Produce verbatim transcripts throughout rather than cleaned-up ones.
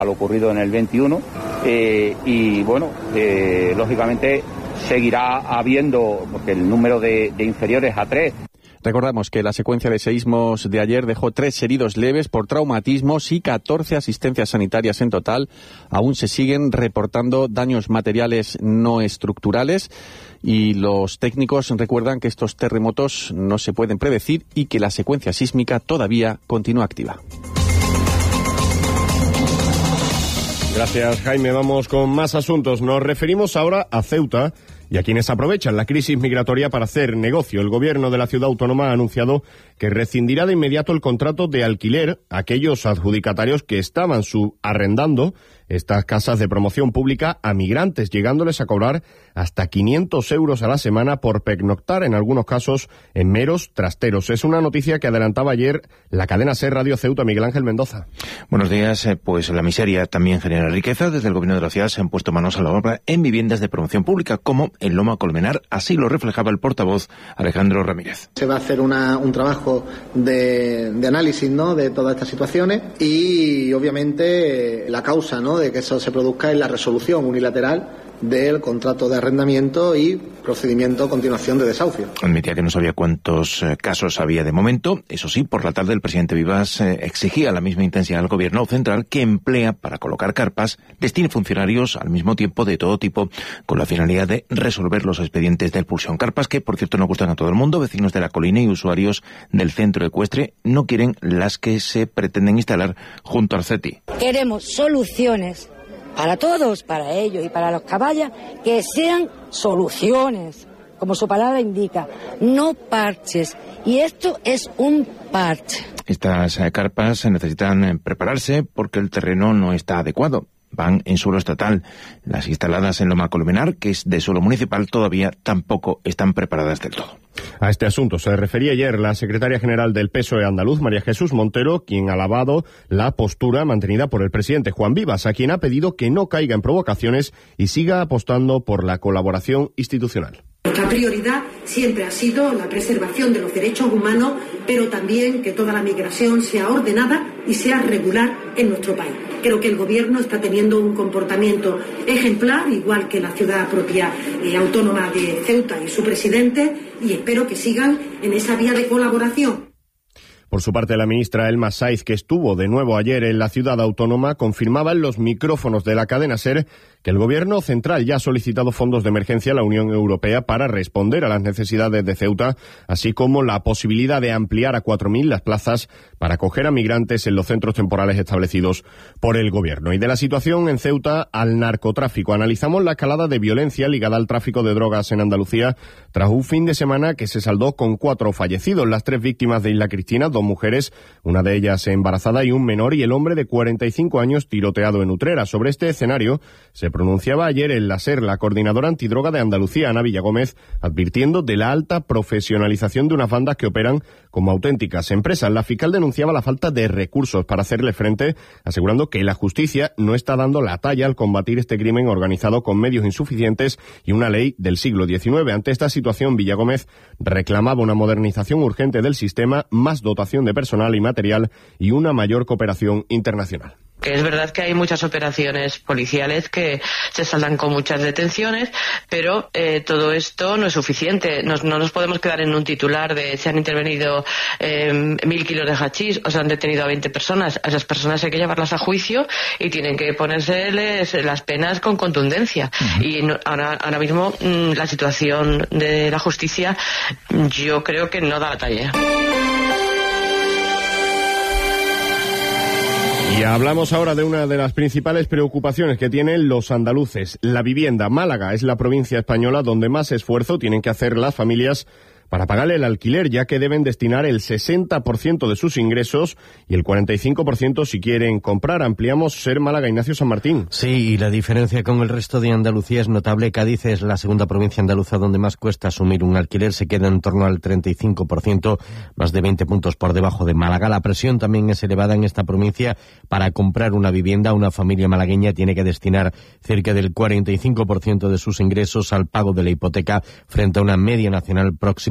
A lo ocurrido en el veintiuno eh, y bueno, eh, lógicamente seguirá habiendo, porque el número de, de inferiores a tres. Recordamos que la secuencia de seísmos de ayer dejó tres heridos leves por traumatismos y catorce asistencias sanitarias en total. Aún se siguen reportando daños materiales no estructurales y los técnicos recuerdan que estos terremotos no se pueden predecir y que la secuencia sísmica todavía continúa activa. Gracias, Jaime. Vamos con más asuntos. Nos referimos ahora a Ceuta y a quienes aprovechan la crisis migratoria para hacer negocio. El gobierno de la ciudad autónoma ha anunciado que rescindirá de inmediato el contrato de alquiler a aquellos adjudicatarios que estaban subarrendando estas casas de promoción pública a migrantes, llegándoles a cobrar hasta quinientos euros a la semana por pernoctar, en algunos casos en meros trasteros. Es una noticia que adelantaba ayer la cadena SER Radio Ceuta. Miguel Ángel Mendoza. Buenos días. Pues la miseria también genera riqueza. Desde el gobierno de la ciudad se han puesto manos a la obra en viviendas de promoción pública, como en Loma Colmenar. Así lo reflejaba el portavoz Alejandro Ramírez. Se va a hacer una, un trabajo de, de análisis, ¿no?, de todas estas situaciones y obviamente la causa, ¿no?, de que eso se produzca es la resolución unilateral del contrato de arrendamiento y procedimiento a continuación de desahucio. Admitía que no sabía cuántos eh, casos había de momento. Eso sí, por la tarde el presidente Vivas eh, exigía la misma intensidad al gobierno central que emplea para colocar carpas, destine funcionarios al mismo tiempo de todo tipo, con la finalidad de resolver los expedientes del Pulsión. Carpas que, por cierto, no gustan a todo el mundo. Vecinos de la colina y usuarios del centro ecuestre no quieren las que se pretenden instalar junto al CETI. Queremos soluciones para todos, para ellos y para los caballas, que sean soluciones, como su palabra indica, no parches. Y esto es un parche. Estas eh, carpas necesitan eh, prepararse porque el terreno no está adecuado. Van en suelo estatal. Las instaladas en Loma Colmenar, que es de suelo municipal, todavía tampoco están preparadas del todo. A este asunto se refería ayer la secretaria general del P S O E andaluz, María Jesús Montero, quien ha alabado la postura mantenida por el presidente Juan Vivas, a quien ha pedido que no caiga en provocaciones y siga apostando por la colaboración institucional. Nuestra prioridad siempre ha sido la preservación de los derechos humanos, pero también que toda la migración sea ordenada y sea regular en nuestro país. Creo que el Gobierno está teniendo un comportamiento ejemplar, igual que la ciudad propia eh, autónoma de Ceuta y su presidente, y espero que sigan en esa vía de colaboración. Por su parte, la ministra Elma Saiz, que estuvo de nuevo ayer en la ciudad autónoma, confirmaba en los micrófonos de la cadena SER que el gobierno central ya ha solicitado fondos de emergencia a la Unión Europea para responder a las necesidades de Ceuta, así como la posibilidad de ampliar a cuatro mil las plazas para acoger a migrantes en los centros temporales establecidos por el gobierno. Y de la situación en Ceuta al narcotráfico. Analizamos la escalada de violencia ligada al tráfico de drogas en Andalucía tras un fin de semana que se saldó con cuatro fallecidos. Las tres víctimas de Isla Cristina, dos mujeres, una de ellas embarazada y un menor, y el hombre de cuarenta y cinco años tiroteado en Utrera. Sobre este escenario se pronunciaba ayer en la SER la coordinadora antidroga de Andalucía, Ana Villagómez, advirtiendo de la alta profesionalización de unas bandas que operan como auténticas empresas. La fiscal denunciaba la falta de recursos para hacerle frente, asegurando que la justicia no está dando la talla al combatir este crimen organizado con medios insuficientes y una ley del siglo diecinueve. Ante esta situación, Villagómez reclamaba una modernización urgente del sistema, más dotación de personal y material y una mayor cooperación internacional. Que es verdad que hay muchas operaciones policiales que se saldan con muchas detenciones, pero eh, todo esto no es suficiente. Nos, no nos podemos quedar en un titular de se han intervenido eh, mil kilos de hachís o se han detenido a veinte personas. A esas personas hay que llevarlas a juicio y tienen que ponérseles las penas con contundencia. Uh-huh. Y no, ahora, ahora mismo mmm, la situación de la justicia yo creo que no da la talla. Y hablamos ahora de una de las principales preocupaciones que tienen los andaluces, la vivienda. Málaga es la provincia española donde más esfuerzo tienen que hacer las familias para pagarle el alquiler, ya que deben destinar el sesenta por ciento de sus ingresos y el cuarenta y cinco por ciento si quieren comprar. Ampliamos SER Málaga, Ignacio San Martín. Sí, y la diferencia con el resto de Andalucía es notable. Cádiz es la segunda provincia andaluza donde más cuesta asumir un alquiler, se queda en torno al treinta y cinco por ciento, más de veinte puntos por debajo de Málaga. La presión también es elevada en esta provincia. Para comprar una vivienda, una familia malagueña tiene que destinar cerca del cuarenta y cinco por ciento de sus ingresos al pago de la hipoteca, frente a una media nacional próxima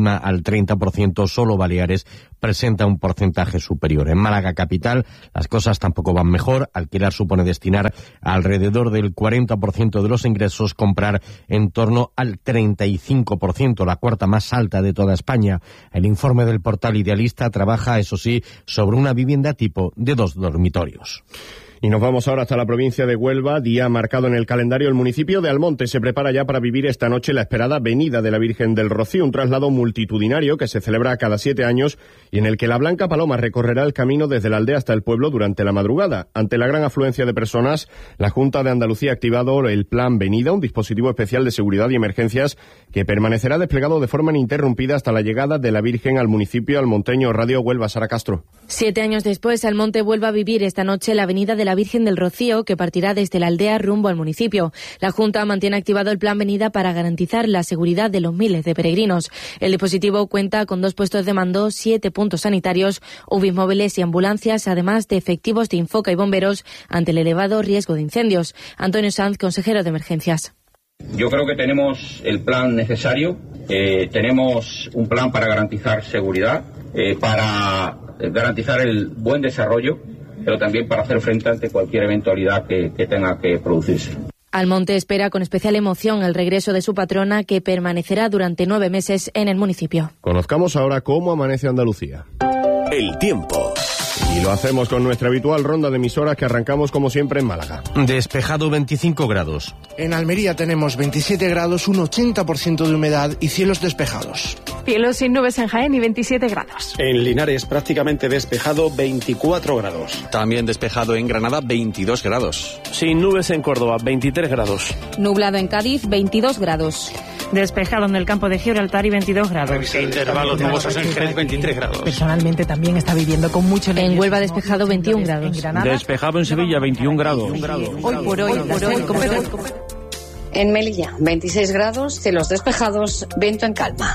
cercana al treinta por ciento, solo Baleares presenta un porcentaje superior. En Málaga capital las cosas tampoco van mejor. Alquilar supone destinar alrededor del cuarenta por ciento de los ingresos, comprar en torno al treinta y cinco por ciento, la cuarta más alta de toda España. El informe del portal Idealista trabaja, eso sí, sobre una vivienda tipo de dos dormitorios. Y nos vamos ahora hasta la provincia de Huelva, día marcado en el calendario. El municipio de Almonte se prepara ya para vivir esta noche la esperada venida de la Virgen del Rocío, un traslado multitudinario que se celebra cada siete años y en el que la Blanca Paloma recorrerá el camino desde la aldea hasta el pueblo durante la madrugada. Ante la gran afluencia de personas, la Junta de Andalucía ha activado el Plan Venida, un dispositivo especial de seguridad y emergencias que permanecerá desplegado de forma ininterrumpida hasta la llegada de la Virgen al municipio almonteño. Radio Huelva, Sara Castro. Siete años después, Almonte vuelve a vivir esta noche la venida de la Virgen del Rocío, que partirá desde la aldea rumbo al municipio. La Junta mantiene activado el Plan Venida para garantizar la seguridad de los miles de peregrinos. El dispositivo cuenta con dos puestos de mando, siete puntos sanitarios, U B I móviles y ambulancias, además de efectivos de Infoca y bomberos ante el elevado riesgo de incendios. Antonio Sanz, consejero de Emergencias. Yo creo que tenemos el plan necesario, eh, tenemos un plan para garantizar seguridad, eh, para garantizar el buen desarrollo, pero también para hacer frente ante cualquier eventualidad que, que tenga que producirse. Almonte espera con especial emoción el regreso de su patrona, que permanecerá durante nueve meses en el municipio. Conozcamos ahora cómo amanece Andalucía. El tiempo. Y lo hacemos con nuestra habitual ronda de emisoras que arrancamos como siempre en Málaga. Despejado veinticinco grados. En Almería tenemos veintisiete grados, un ochenta por ciento de humedad y cielos despejados. Cielos sin nubes en Jaén y veintisiete grados. En Linares prácticamente despejado, veinticuatro grados. También despejado en Granada, veintidós grados. Sin nubes en Córdoba, veintitrés grados. Nublado en Cádiz, veintidós grados. Despejado en el campo de Gibraltar y veintidós grados. Intervalos nubosos en Jerez, veintitrés grados. Personalmente también está viviendo con mucho En Huelva despejado, veintiún grados. Despejado en Sevilla, veintiún grados. Hoy por hoy, por hoy, como hoy. En Melilla, veintiséis grados, cielos despejados, viento en calma.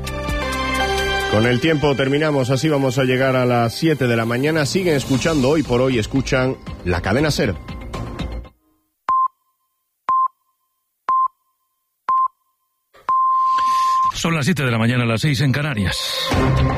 Con el tiempo terminamos, así vamos a llegar a las siete de la mañana. Siguen escuchando Hoy por Hoy, escuchan la cadena SER. Son las siete de la mañana, las seis en Canarias.